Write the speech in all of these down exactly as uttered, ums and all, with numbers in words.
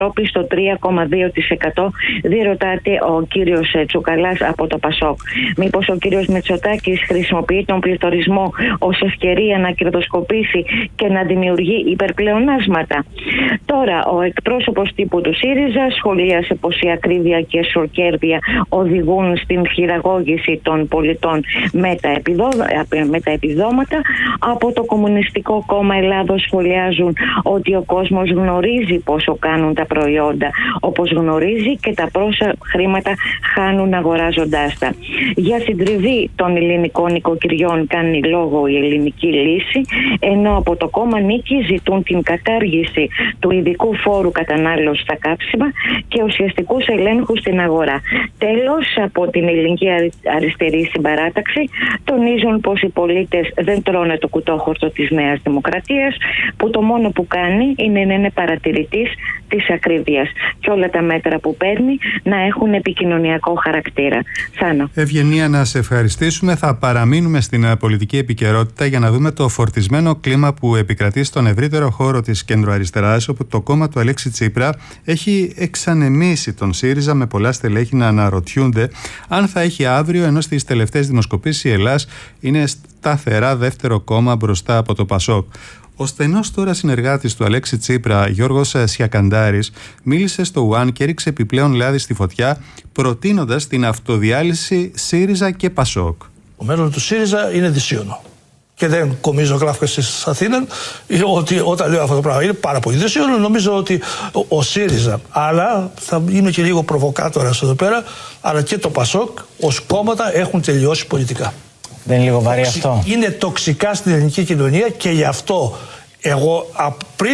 στο τρία κόμμα δύο τοις εκατό, διερωτάται ο κύριος Τσουκαλάς από το Πασόκ. Μήπως ο κύριος Μητσοτάκης χρησιμοποιεί τον πληθωρισμό ως ευκαιρία να κερδοσκοπήσει και να δημιουργεί υπερπλεονάσματα? Τώρα, ο εκπρόσωπος τύπου του ΣΥΡΙΖΑ σχολίασε πως η ακρίβεια και εσωρκέρδεια οδηγούν στην χειραγώγηση των πολιτών με τα, επιδό... με τα επιδόματα. Από το Κομμουνιστικό Κόμμα Ελλάδος σχολιάζουν ότι ο κόσμος γνωρίζει πόσο κάνουν τα προϊόντα, όπως γνωρίζει και τα πόσα χρήματα χάνουν αγοράζοντάς τα. Για συντριβή των ελληνικών οικοκυριών κάνει λόγο η ελληνική λύση, ενώ από το κόμμα Νίκη ζητούν την κατάργηση του ειδικού φόρου κατανάλωσης στα καύσιμα και ουσιαστικούς ελέγχους στην αγορά. Τέλος, από την ελληνική αριστερή συμπαράταξη τονίζουν πως οι πολίτες δεν τρώνε το κουτόχορτο της Νέας Δημοκρατίας, που το μόνο που κάνει είναι να είναι παρατηρητής της ακρίβειας και όλα τα μέτρα που παίρνει να έχουν επικοινωνιακό χαρακτήρα. Θάνο. Ευγενία, να σε ευχαριστήσουμε. Θα παραμείνουμε στην πολιτική επικαιρότητα για να δούμε το φορτισμένο κλίμα που επικρατεί στον ευρύτερο χώρο της κεντροαριστεράς, όπου το κόμμα του Αλέξη Τσίπρα έχει εξανεμίσει τον ΣΥΡΙΖΑ, με πολλά στελέχη να αναρωτιούνται αν θα έχει αύριο, ενώ στις τελευταίες δημοσκοπήσεις η Ελλάς είναι σταθερά δεύτερο κόμμα μπροστά από το Πασόκ. Ο στενός τώρα συνεργάτης του Αλέξη Τσίπρα, Γιώργος Σιακαντάρης, μίλησε στο One και έριξε επιπλέον λάδι στη φωτιά, προτείνοντας την αυτοδιάλυση ΣΥΡΙΖΑ και Πασόκ. Το μέλλον του ΣΥΡΙΖΑ είναι δυσίωνο. Και δεν κομίζω γράφω στις Αθήνες ότι όταν λέω αυτό το πράγμα είναι πάρα πολύ δυσίωνο. Νομίζω ότι ο ΣΥΡΙΖΑ, αλλά θα είμαι και λίγο προβοκάτορας εδώ πέρα, αλλά και το Πασόκ ως κόμματα έχουν τελειώσει πολιτικά. Δεν είναι λίγο βαρύ αυτό? Είναι τοξικά στην ελληνική κοινωνία και γι' αυτό εγώ πριν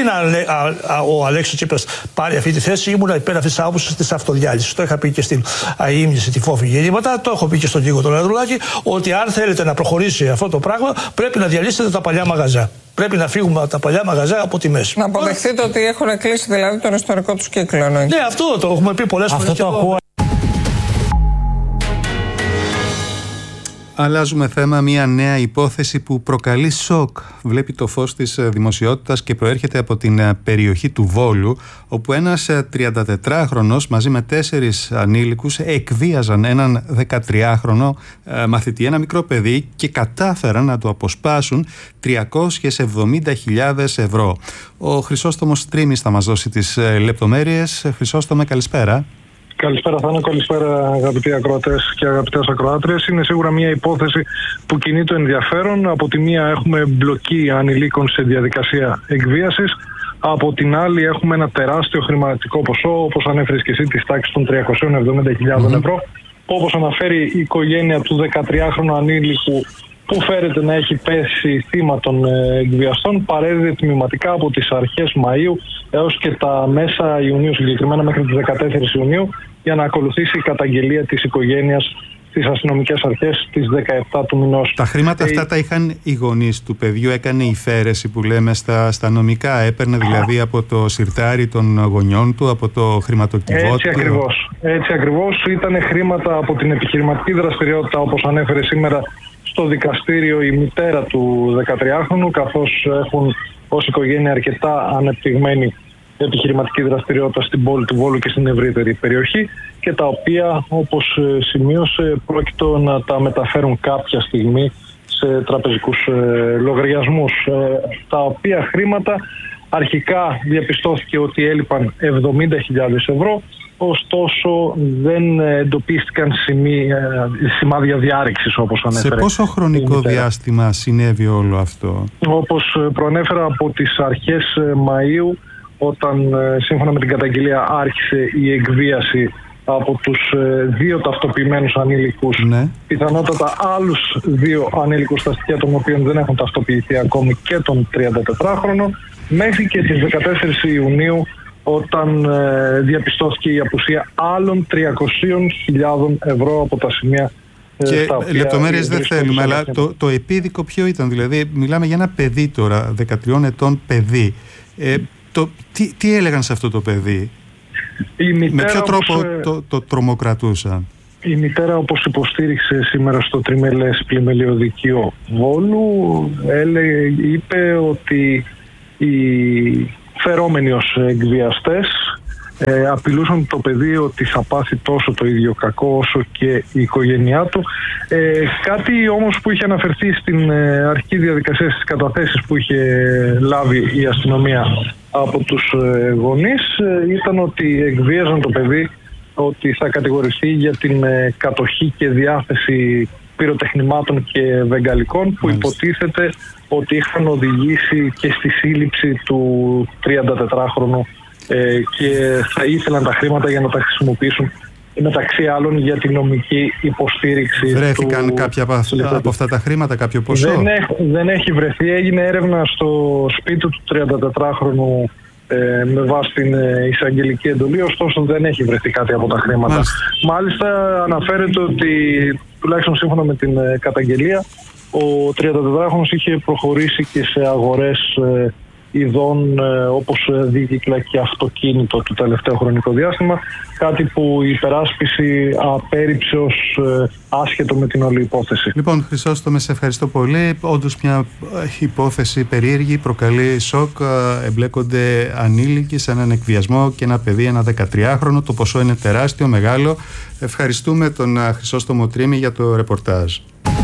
ο Αλέξης Τσίπρας πάρει αυτή τη θέση ήμουν υπέρ αυτής της άποψης της αυτοδιάλυσης. Το είχα πει και στην αείμνηση, τη φόφη γεννήματα, το έχω πει και στον Νίκο τον Ανδρουλάκη, ότι αν θέλετε να προχωρήσει αυτό το πράγμα πρέπει να διαλύσετε τα παλιά μαγαζιά. Πρέπει να φύγουμε από τα παλιά μαγαζιά από τη μέση. Να αποδεχτείτε ότι έχουν κλείσει δηλαδή τον ιστορικό τους κύκλο. Ναι, αυτό το έχουμε πει πολλές φορές. Αυτό το ακούω. Αλλάζουμε θέμα. Μια νέα υπόθεση που προκαλεί σοκ βλέπει το φως της δημοσιότητας και προέρχεται από την περιοχή του Βόλου, όπου ένας τριαντατετράχρονος μαζί με τέσσερις ανήλικους εκβίαζαν έναν δεκατριάχρονο μαθητή, ένα μικρό παιδί, και κατάφεραν να του αποσπάσουν τριακόσιες εβδομήντα χιλιάδες ευρώ. Ο Χρυσόστομος Τρίμης θα μας δώσει τις λεπτομέρειες. Χρυσόστομε, καλησπέρα. Καλησπέρα, Θάνο. Καλησπέρα, αγαπητοί ακροατές και αγαπητές ακροάτριες. Είναι σίγουρα μια υπόθεση που κινεί το ενδιαφέρον. Από τη μία έχουμε μπλοκή ανηλίκων σε διαδικασία εκβίασης. Από την άλλη έχουμε ένα τεράστιο χρηματικό ποσό, όπως ανέφερες και εσύ, της τάξης των τριακόσιες εβδομήντα χιλιάδες mm-hmm. ευρώ. Όπως αναφέρει η οικογένεια του δεκατριάχρονου ανήλικου, που φέρεται να έχει πέσει θύμα των εκβιαστών, παρέδιδε τμηματικά από τις αρχές Μαΐου έως και τα μέσα Ιουνίου, συγκεκριμένα μέχρι τις δεκατέσσερις Ιουνίου, για να ακολουθήσει η καταγγελία της οικογένειας στις αστυνομικές αρχές τις δεκαεπτά του μηνός. Τα χρήματα αυτά ε... τα είχαν οι γονείς του παιδιού, έκανε υφαίρεση που λέμε στα, στα νομικά, έπαιρνε δηλαδή από το σιρτάρι των γονιών του, από το χρηματοκιβώτιο. Έτσι ακριβώς. Έτσι ακριβώς. Ήταν χρήματα από την επιχειρηματική δραστηριότητα, όπως ανέφερε σήμερα στο δικαστήριο η μητέρα του δεκατριάχρονου, καθώς έχουν ως οικογένεια αρκετά ανεπτυγμένη επιχειρηματική δραστηριότητα στην πόλη του Βόλου και στην ευρύτερη περιοχή, και τα οποία, όπως σημείωσε, πρόκειτο να τα μεταφέρουν κάποια στιγμή σε τραπεζικούς ε, λογαριασμούς, ε, τα οποία χρήματα αρχικά διαπιστώθηκε ότι έλειπαν εβδομήντα χιλιάδες ευρώ, ωστόσο δεν εντοπίστηκαν σημεία, σημάδια διάρρηξης, όπως ανέφερε. Σε πόσο χρονικό διάστημα συνέβη όλο αυτό? Όπως προανέφερα, από τις αρχές Μαΐου, όταν σύμφωνα με την καταγγελία άρχισε η εκβίαση από τους δύο ταυτοποιημένους ανήλικους, ναι. πιθανότατα άλλους δύο ανήλικους στα στοιχεία των οποίων δεν έχουν ταυτοποιηθεί ακόμη, και τον τριαντατετράχρονο, μέχρι και τις δεκατέσσερις Ιουνίου, όταν ε, διαπιστώθηκε η απουσία άλλων τριακοσίων χιλιάδων ευρώ από τα σημεία. Και λεπτομέρειες δεν θέλουμε, αλλά το, το επίδικο ποιο ήταν? Δηλαδή μιλάμε για ένα παιδί τώρα, δεκατριών ετών παιδί. Ε, το, τι, τι έλεγαν σε αυτό το παιδί? Η μητέρα, με ποιο τρόπο όπως, το, το τρομοκρατούσαν? Η μητέρα, όπως υποστήριξε σήμερα στο τριμελές πλημελιωδικείο Βόλου, έλεγε, είπε ότι οι φερόμενοι ως εκβιαστές ε, απειλούσαν το παιδί ότι θα πάθει τόσο το ίδιο κακό όσο και η οικογένειά του. Ε, κάτι όμως που είχε αναφερθεί στην ε, αρχική διαδικασία στις καταθέσεις που είχε λάβει η αστυνομία από τους ε, γονείς ε, ήταν ότι εκβίαζαν το παιδί, ότι θα κατηγορηθεί για την ε, κατοχή και διάθεση πυροτεχνημάτων και βεγγαλικών που υποτίθεται ότι είχαν οδηγήσει και στη σύλληψη του τριαντατετράχρονου ε, και θα ήθελαν τα χρήματα για να τα χρησιμοποιήσουν μεταξύ άλλων για την νομική υποστήριξη. Βρέθηκαν του... κάποια από, από αυτά τα χρήματα, κάποιο ποσό? Δεν, έχ, δεν έχει βρεθεί. Έγινε έρευνα στο σπίτι του τριαντατετράχρονου ε, με βάση την ε, εισαγγελική εντολή, ωστόσο δεν έχει βρεθεί κάτι από τα χρήματα. Μάλιστα, Μάλιστα αναφέρεται ότι τουλάχιστον σύμφωνα με την ε, καταγγελία ο τριαντατετράχρονος είχε προχωρήσει και σε αγορές ε, ειδών ε, όπως δίκυκλα και αυτοκίνητο το τελευταίο χρονικό διάστημα, κάτι που η υπεράσπιση απέρριψε ως ε, άσχετο με την όλη υπόθεση. Λοιπόν, Χρυσόστομε, σε ευχαριστώ πολύ. Όντως μια υπόθεση περίεργη, προκαλεί σοκ, εμπλέκονται ανήλικοι σε έναν εκβιασμό και ένα παιδί, ένα δεκατριάχρονο, το ποσό είναι τεράστιο, μεγάλο. Ευχαριστούμε τον Χρυσόστομο Τρίμη για το ρεπορτάζ.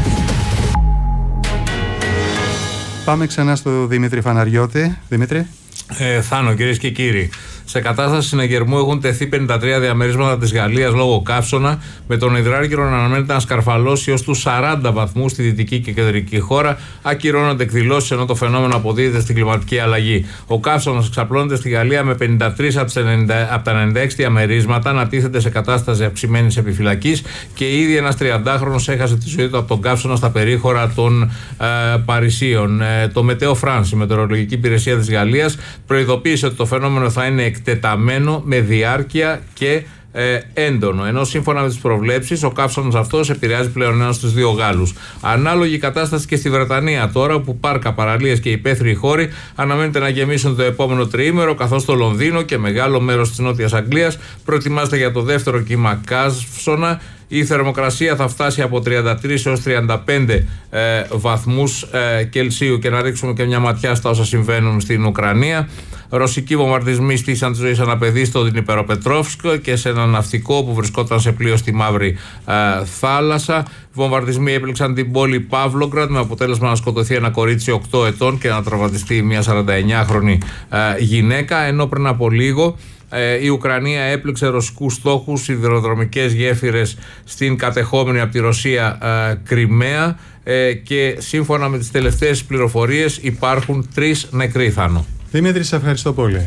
Πάμε ξανά στο Δημήτρη Φαναριώτη. Δημήτρη. Ε, Θάνο, κυρίες και κύριοι. Σε κατάσταση συναγερμού έχουν τεθεί πενήντα τρία διαμερίσματα της Γαλλίας λόγω καύσωνα, με τον υδράργυρο να αναμένεται να σκαρφαλώσει ως τους σαράντα βαθμούς στη δυτική και κεντρική χώρα. Ακυρώνονται εκδηλώσεις ενώ το φαινόμενο αποδίδεται στην κλιματική αλλαγή. Ο καύσωνας εξαπλώνεται στη Γαλλία με πενήντα τρία από τα ενενήντα έξι διαμερίσματα να τίθεται σε κατάσταση αυξημένης επιφυλακής και ήδη ένας τριαντάχρονος έχασε τη ζωή του από τον καύσωνα στα περίχωρα των ε, Παρισίων. Ε, το Μετέο Φρανς, η μετεωρολογική υπηρεσία της Γαλλίας, προειδοποίησε ότι το φαινόμενο θα είναι εκτεταμένο, με διάρκεια και ε, έντονο. Ενώ σύμφωνα με τις προβλέψεις, ο καύσωνας αυτός επηρεάζει πλέον ένα στους δύο Γάλλους. Ανάλογη κατάσταση και στη Βρετανία τώρα, όπου πάρκα, παραλίες και υπαίθριοι χώροι αναμένεται να γεμίσουν το επόμενο τριήμερο, καθώς το Λονδίνο και μεγάλο μέρος της Νότιας Αγγλίας προετοιμάζεται για το δεύτερο κύμα καύσωνα. Η θερμοκρασία θα φτάσει από τριάντα τρία έως τριάντα πέντε ε, βαθμούς ε, Κελσίου, και να ρίξουμε και μια ματιά στα όσα συμβαίνουν στην Ουκρανία. Ρωσικοί βομβαρδισμοί στήσαν τη ζωή σε ένα παιδί στο Δνιπεροπετρόφσκ και σε ένα ναυτικό που βρισκόταν σε πλοίο στη Μαύρη ε, Θάλασσα. Βομβαρδισμοί έπληξαν την πόλη Παύλογκραντ με αποτέλεσμα να σκοτωθεί ένα κορίτσι οκτώ ετών και να τραυματιστεί μια σαρανταεννιάχρονη ε, γυναίκα. Ενώ πριν από λίγο η Ουκρανία έπληξε ρωσικούς στόχους, σιδηροδρομικές γέφυρες στην κατεχόμενη από τη Ρωσία ε, Κριμαία ε, και σύμφωνα με τις τελευταίες πληροφορίες υπάρχουν τρεις νεκροί, Θάνο. Δημήτρη, σε ευχαριστώ πολύ.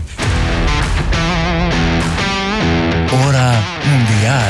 Ώρα Μουντιάλ.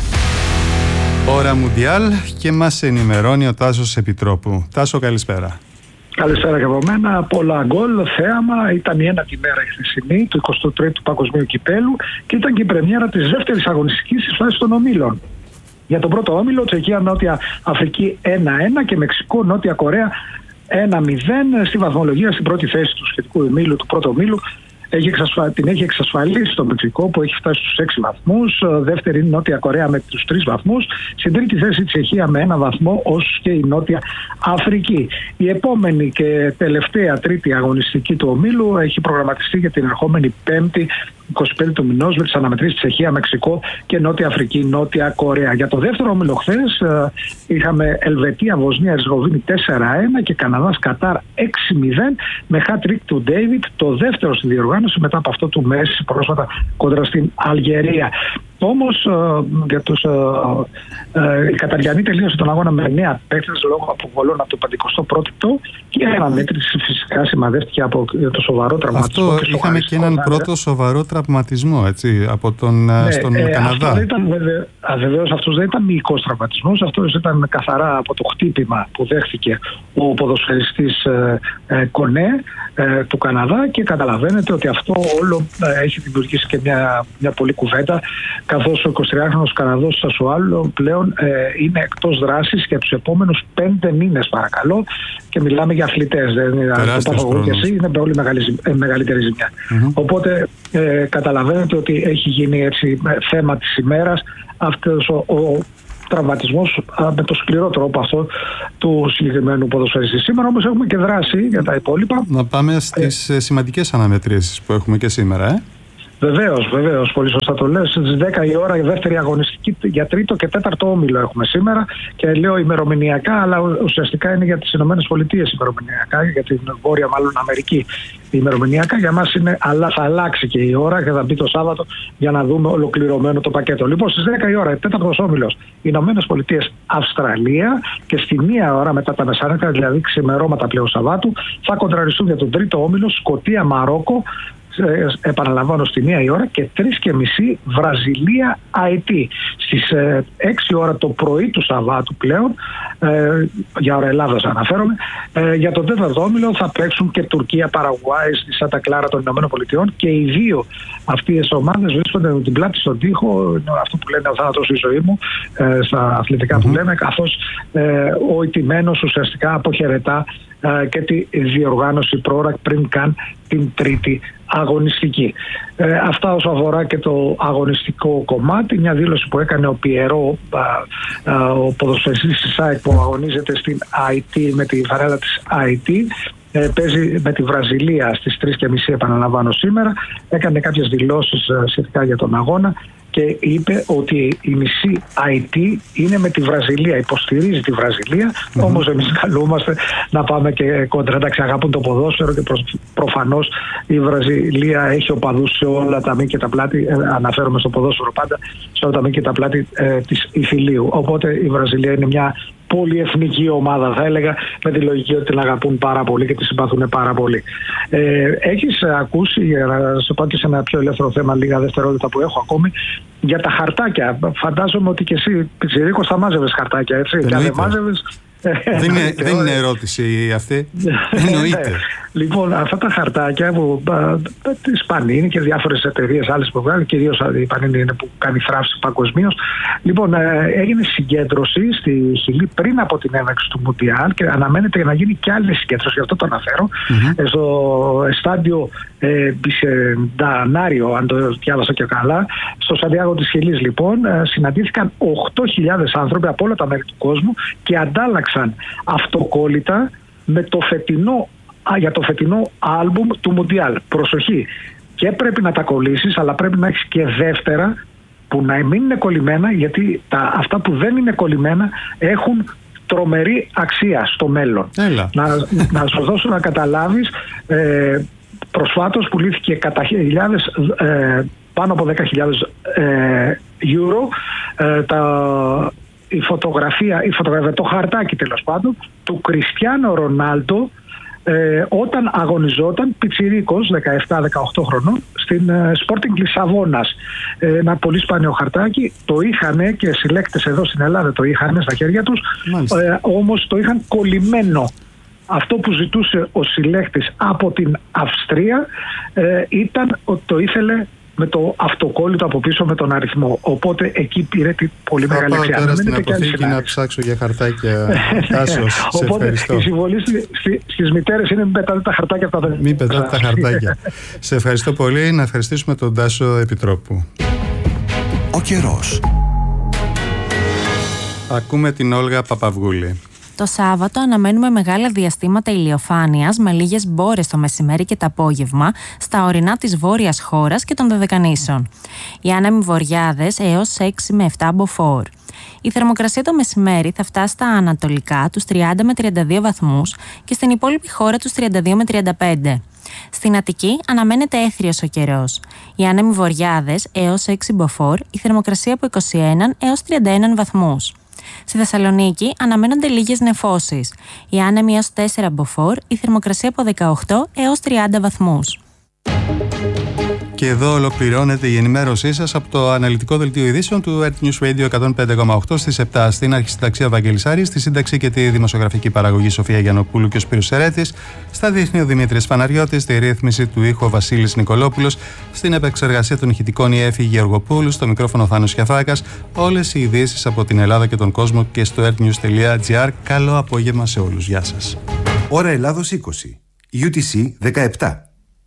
Ώρα Μουντιάλ και μας ενημερώνει ο Τάσος Επιτρόπου. Τάσο, καλησπέρα. Καλησπέρα και από μένα. Πολλά γκολ, θέαμα. Ήταν η ένατη μέρα η χθεσινή του εικοστού τρίτου Παγκοσμίου Κυπέλου και ήταν και η πρεμιέρα της δεύτερης αγωνιστικής της φάσης των ομίλων. Για τον πρώτο όμιλο, Τσεχία Νότια Αφρική ένα ένα και Μεξικό Νότια Κορέα ένα μηδέν. Στη βαθμολογία, στην πρώτη θέση του σχετικού ομίλου, του πρώτου ομίλου, έχει εξασφα... την έχει εξασφαλίσει το Μεξικό που έχει φτάσει στους έξι βαθμούς. Δεύτερη είναι η Νότια Κορέα με τους τρεις βαθμούς. Στην τρίτη θέση η Τσεχία με ένα βαθμό, ως και η Νότια Αφρική. Η επόμενη και τελευταία τρίτη αγωνιστική του ομίλου έχει προγραμματιστεί για την ερχόμενη Πέμπτη, εικοστή πέμπτη του μηνός, με τις αναμετρήσεις Τσεχία, Μεξικό και Νότια Αφρική, Νότια Κορέα. Για το δεύτερο όμιλο χθες είχαμε Ελβετία, Βοσνία, Ερζεγοβίνη τέσσερα ένα και Καναδάς Κατάρ έξι μηδέν με hat-trick του Ντέιβιτ, το δεύτερο στη διοργάνωση μετά από αυτό του Μέση πρόσφατα κόντρα στην Αλγερία. Όμως για τους, ε, οι Καταριανοί τελείωσαν τον αγώνα με εννέα παίκτες λόγω αποβολών από το πενηκοστό πρώτο και η αναμέτρηση φυσικά σημαδεύτηκε από το σοβαρό τραυματισμό. Αυτό και είχαμε και έναν πρώτο σοβαρό τραυματισμό, έτσι, από τον, ναι, στον ε, Καναδά. Αυτό ήταν, βέβαια, βεβαίως αυτός δεν ήταν μυϊκός τραυματισμός, αυτός ήταν καθαρά από το χτύπημα που δέχθηκε ο ποδοσφαιριστής ε, ε, Κονέ ε, του Καναδά, και καταλαβαίνετε ότι αυτό όλο ε, έχει δημιουργήσει και μια, μια πολλή κουβέντα, καθώς ο εικοσιτριάχρονος Καναδός Σασουάλο πλέον ε, είναι εκτός δράσης για τους επόμενους πέντε μήνες, παρακαλώ, και μιλάμε για αθλητές, δεν είναι παθογονικές, είναι πολύ μεγάλη, ε, μεγαλύτερη ζημιά. Mm-hmm. Οπότε ε, καταλαβαίνετε ότι έχει γίνει έτσι θέμα της ημέρας αυτός ο, ο τραυματισμός με το σκληρό τρόπο αυτό του συγκεκριμένου ποδοσφαιριστή. Σήμερα όμως έχουμε και δράση για τα υπόλοιπα. Να πάμε στις ε, σημαντικές αναμετρήσεις που έχουμε και σήμερα, ε. Βεβαίως, βεβαίως, πολύ σωστά το λες. Στις δέκα η ώρα η δεύτερη αγωνιστική για τρίτο και τέταρτο όμιλο έχουμε σήμερα. Και λέω ημερομηνιακά, αλλά ουσιαστικά είναι για τις Ηνωμένες Πολιτείες ημερομηνιακά, για την Βόρεια μάλλον Αμερική ημερομηνιακά. Για μας είναι, αλλά θα αλλάξει και η ώρα και θα μπει το Σάββατο για να δούμε ολοκληρωμένο το πακέτο. Λοιπόν, στις δέκα η ώρα, τέταρτος όμιλος Ηνωμένες Πολιτείες Αυστραλία, και στη μία ώρα μετά τα μεσάνυχτα, δηλαδή ξημερώματα πλέον Σαββάτου, θα κοντραριστούν για τον τρίτο όμιλο Σκωτία Μαρόκο. Επαναλαμβάνω, στη μία η ώρα, και τρεις και μισή Βραζιλία Αϊτ. Στις ε, έξι ώρα το πρωί του Σαββάτου πλέον, ε, για ώρα Ελλάδας αναφέρομαι, ε, για τον τέταρτο όμιλο θα παίξουν και Τουρκία Παραγουάη στη Σάντα Κλάρα των Ηνωμένων Πολιτειών, και οι δύο αυτές ομάδες βρίσκονται με την πλάτη στον τοίχο, αυτό που λένε ο θάνατος η ζωή μου, ε, στα αθλητικά mm-hmm. που λέμε, καθώς ε, ο ηττημένος ουσιαστικά αποχαιρετά ε, και τη διοργάνωση πρόωρα πριν καν την τρίτη αγωνιστική. Ε, αυτά όσο αφορά και το αγωνιστικό κομμάτι. Μια δήλωση που έκανε ο Πιερό, α, α, ο ποδοσφαιριστής της ΑΕΚ που αγωνίζεται στην Αϊτή με τη φανέλα της Αϊτή. Ε, παίζει με τη Βραζιλία στις τρεις και μισή, επαναλαμβάνω σήμερα. Έκανε κάποιες δηλώσεις α, σχετικά για τον αγώνα και είπε ότι η μισή Αϊτή είναι με τη Βραζιλία, υποστηρίζει τη Βραζιλία, mm-hmm. όμως εμείς καλούμαστε να πάμε και κόντρα. Εντάξει, αγαπούν το ποδόσφαιρο και προ, προφανώς η Βραζιλία έχει οπαδούς σε όλα τα μήκη και τα πλάτη, ε, αναφέρομαι στο ποδόσφαιρο πάντα, σε όλα τα μήκη και τα πλάτη ε, της Ιφιλίου. Οπότε η Βραζιλία είναι μια πολυεθνική ομάδα, θα έλεγα, με τη λογική ότι την αγαπούν πάρα πολύ και τη συμπαθούν πάρα πολύ. Ε, έχεις ακούσει, για να σου πω και σε ένα πιο ελεύθερο θέμα, λίγα δευτερόλεπτα που έχω ακόμη, για τα χαρτάκια. Φαντάζομαι ότι και εσύ, Πιτσιρίκος, θα μάζευες χαρτάκια, έτσι? Και αν δεν μάζευες, Δεν είναι, δεν είναι ερώτηση αυτή. Εννοείται. Λοιπόν, αυτά τα χαρτάκια που της Πανίνη και διάφορες εταιρείες άλλες που βγάλουν, κυρίως η Πανίνη είναι που κάνει θράψη παγκοσμίως. Λοιπόν, έγινε συγκέντρωση στη Χιλή πριν από την έναρξη του Μουντιάλ και αναμένεται να γίνει και άλλη συγκέντρωση, γι' αυτό το αναφέρω. Mm-hmm. Στο στάδιο ε, Μπισεντανάριο, αν το διάβασα και καλά, στο Σαντιάγο της Χιλής, λοιπόν, ε, συναντήθηκαν οκτώ χιλιάδες άνθρωποι από όλα τα μέρη του κόσμου και αντάλλαξαν αυτοκόλλητα με το φετινό, α, για το φετινό άλμπουμ του Μουντιάλ. Προσοχή, και πρέπει να τα κολλήσεις, αλλά πρέπει να έχεις και δεύτερα που να μην είναι κολλημένα, γιατί τα, αυτά που δεν είναι κολλημένα έχουν τρομερή αξία στο μέλλον. Να, να σου δώσω να καταλάβεις, ε, προσφάτως πουλήθηκε κατά χιλιάδες, ε, πάνω από δέκα χιλιάδες ε, ευρώ ε, τα, η φωτογραφία, η φωτογραφία, το χαρτάκι τέλος πάντων του Κριστιάνο Ρονάλντο ε, όταν αγωνιζόταν πιτσιρίκος δεκαεπτά δεκαοκτώ χρονών στην ε, Sporting Λισαβόνας. Ε, ένα πολύ σπάνιο χαρτάκι, το είχαν και συλλέκτες εδώ στην Ελλάδα, το είχαν στα χέρια τους, ε, όμως το είχαν κολλημένο. Αυτό που ζητούσε ο συλλέκτης από την Αυστρία ε, ήταν ότι το ήθελε με το αυτοκόλλητο από πίσω με τον αριθμό. Οπότε εκεί πήρε την πολύ θα μεγάλη αξία. Θα πάω τώρα στην αποθήκη να ψάξω για χαρτάκια. Τάσος, σε οπότε ευχαριστώ. Η συμβολή στις μητέρες είναι μην πετάτε τα χαρτάκια από τα Μην πετάτε τα χαρτάκια. Σε ευχαριστώ πολύ. Να ευχαριστήσουμε τον Τάσο Επιτρόπου. Ο καιρός. Ακούμε την Όλγα Παπαυγούλη. Το Σάββατο αναμένουμε μεγάλα διαστήματα ηλιοφάνειας με λίγες μπόρες το μεσημέρι και το απόγευμα στα ορεινά της βόρειας χώρας και των Δωδεκανήσων. Οι άνεμοι βοριάδες έως έξι με επτά μποφόρ. Η θερμοκρασία το μεσημέρι θα φτάσει στα ανατολικά τους τριάντα με τριάντα δύο βαθμούς και στην υπόλοιπη χώρα τους τριάντα δύο με τριάντα πέντε. Στην Αττική αναμένεται έθριος ο καιρός. Οι άνεμοι βοριάδες έως έξι μποφόρ, η θερμοκρασία από είκοσι ένα έως τριάντα ένα βαθμούς. Στη Θεσσαλονίκη αναμένονται λίγες νεφώσεις. Οι άνεμοι έως τέσσερα μποφόρ, η θερμοκρασία από δεκαοκτώ έως τριάντα βαθμούς. Και εδώ ολοκληρώνεται η ενημέρωσή σας από το αναλυτικό δελτίο ειδήσεων του Earth News Radio εκατόν πέντε κόμμα οκτώ στις επτά. Στην αρχισυνταξία Βαγγέλης Άρης, στη σύνταξη και τη δημοσιογραφική παραγωγή Σοφία Γιαννοπούλου και ο Σπύρος Σερέτης, στα δείχνει ο Δημήτρης Φαναριώτης, στη ρύθμιση του ήχου ο Βασίλης Νικολόπουλος, στην επεξεργασία των ηχητικών η Έφη Γεωργοπούλου, στο μικρόφωνο Θάνος Κιαφάκας. Όλες οι ειδήσεις από την Ελλάδα και τον κόσμο και στο earthnews τελεία gr. Καλό απόγευμα σε όλους. Γεια σας. Ώρα Ελλάδος είκοσι. γιου τι σι δεκαεπτά.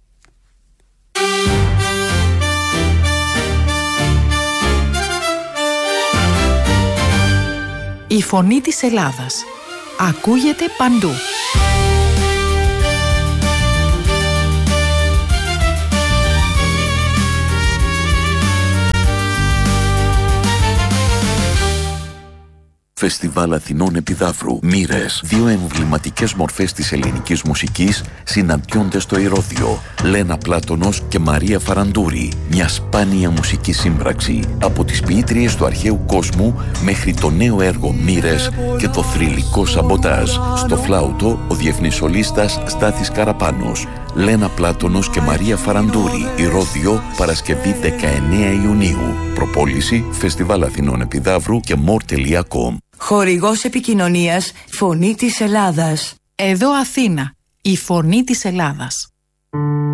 Η φωνή της Ελλάδας ακούγεται παντού. Φεστιβάλ Αθηνών Επιδαύρου. Μοίρες. Δύο εμβληματικές μορφές της ελληνικής μουσικής συναντιόνται στο Ηρώδειο. Λένα Πλάτωνος και Μαρία Φαραντούρη. Μια σπάνια μουσική σύμπραξη. Από τις ποιήτριες του αρχαίου κόσμου μέχρι το νέο έργο Μοίρες και το θρυλικό Σαμποτάζ. Στο φλάουτο ο διεθνής σολίστας Στάθης Καραπάνος. Λένα Πλάτωνος και Μαρία Φαραντούρη. Ηρώδειο, Παρασκευή δεκαεννέα Ιουνίου. Προπόληση Φεστιβάλ Αθηνών Επιδαύρου και more τελεία com. Χορηγός επικοινωνίας Φωνή της Ελλάδας. Εδώ Αθήνα, η Φωνή της Ελλάδας.